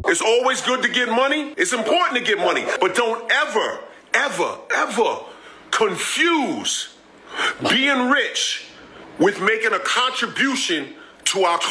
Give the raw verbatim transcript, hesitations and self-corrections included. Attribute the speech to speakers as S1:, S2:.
S1: It's always good to get money. It's important to get money. But don't ever, ever, ever confuse being rich with making a contribution to our